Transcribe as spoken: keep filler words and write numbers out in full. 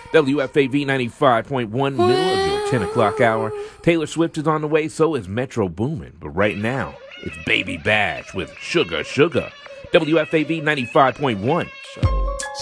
W F A V ninety-five point one, middle of your ten o'clock hour. Taylor Swift is on the way, so is Metro Boomin. But right now, it's Baby Bash with Sugar Sugar. W F A V ninety-five point one. So.